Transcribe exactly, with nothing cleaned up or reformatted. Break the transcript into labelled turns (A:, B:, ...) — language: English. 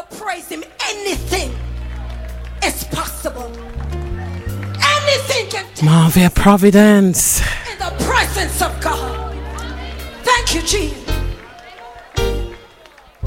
A: praise him, anything is possible. Anything can take
B: Marvia Providence.
A: in the presence of God. Thank you, Jesus.